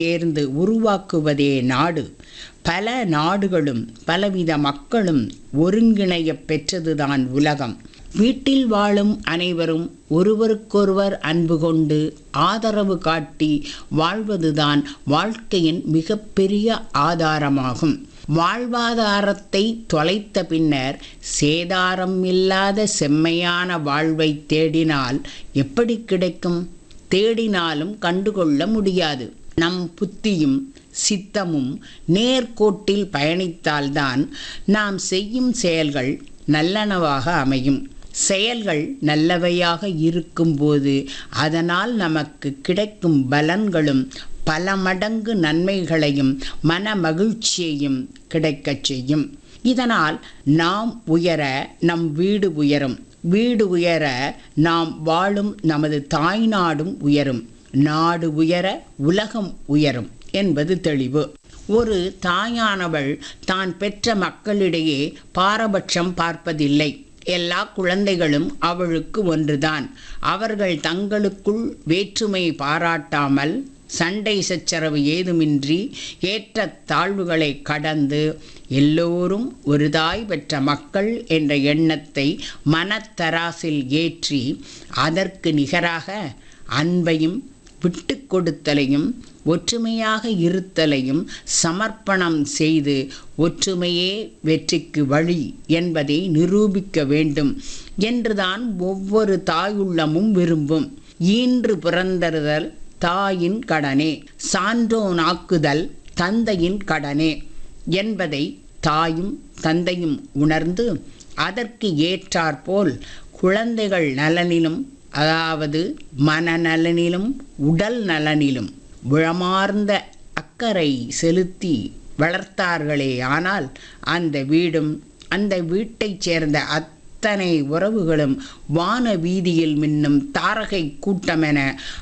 சேர்ந்து உருவாக்குவதே நாடு. பல நாடுகளும் பலவித மக்களும் ஒருங்கிணைய பெற்றதுதான் உலகம். வீட்டில் வாழும் அனைவரும் ஒருவருக்கொருவர் அன்பு கொண்டு ஆதரவு காட்டி வாழ்வதுதான் வாழ்க்கையின் மிகப்பெரிய ஆதாரமாகும். வாழ்வாதாரத்தை தொலைத்த பின்னர் சேதாரம் இல்லாத செம்மையான வாழ்வை தேடினால் எப்படி கிடைக்கும்? தேடினாலும் கண்டுகொள்ள முடியாது. நம் புத்தியும் சித்தமும் நேர்கோட்டில் பயணித்தால்தான் நாம் செய்யும் செயல்கள் நல்லனவாக அமையும். செயல்கள் நல்லவையாக இருக்கும்போது அதனால் நமக்கு கிடைக்கும் பலன்களும் பல மடங்கு நன்மைகளையும் மன மகிழ்ச்சியையும் கிடைக்கச் செய்யும். இதனால் நாம் உயர நம் வீடு உயரும். வீடு உயர நாம் வாழும் நமது தாய்நாடும் உயரும். நாடு உயர உலகம் உயரும் என்பது தெளிவு. ஒரு தாயானவள் தான் பெற்ற மக்களிடையே பாரபட்சம் பார்ப்பதில்லை. எல்லா குழந்தைகளும் அவளுக்கு ஒன்றுதான். அவர்கள் தங்களுக்குள் வேற்றுமை பாராட்டாமல் சண்டை சச்சரவு ஏதுமின்றி ஏற்ற தாழ்வுகளை கடந்து எல்லோரும் ஒரு தாய் பெற்ற மக்கள் என்ற எண்ணத்தை மனத்தராசில் ஏற்றி அதற்கு நிகராக அன்பையும் விட்டு கொடுத்தலையும் ஒற்றுமையாக இருத்தலையும் சமர்ப்பணம் செய்து ஒற்றுமையே வெற்றிக்கு வழி என்பதை நிரூபிக்க வேண்டும் என்றுதான் ஒவ்வொரு தாயுள்ளமும் விரும்பும். ஈன்று பிறந்தறுதல் தாயின் கடனே, சான்றோனாக்குதல் தந்தையின் கடனே என்பதை தாயும் தந்தையும் உணர்ந்து அதற்கு ஏற்றாற்போல் குழந்தைகள் நலனிலும், அதாவது மனநலனிலும் உடல் நலனிலும் உளமார்ந்த அக்கறை செலுத்தி வளர்த்தார்களே ஆனால் அந்த வீடும் அந்த வீட்டைச் சேர்ந்த அத்தனை உறவுகளும் வான வீதியில் மின்னும் தாரகை கூட்டமென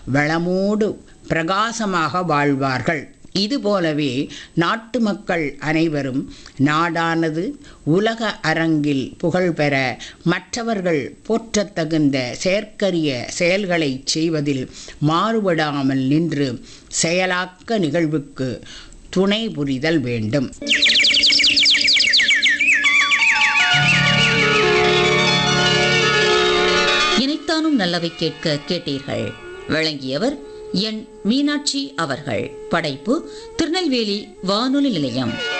வளமோடு பிரகாசமாக வாழ்வார்கள். இதுபோலவே நாட்டு மக்கள் அனைவரும் நாடானது உலக அரங்கில் புகழ்பெற மற்றவர்கள் போற்றத்தகுந்த செயற்கரிய செயல்களை செய்வதில் மாறுபடாமல் நின்று செயலாக்க நிகழ்வுக்கு துணை புரிதல் வேண்டும். இணைத்தானும் நல்லவை கேட்க கேட்டீர்கள். வழங்கியவர் என் மீனாட்சி அவர்கள். படைப்பு திருநெல்வேலி வானொலி நிலையம்.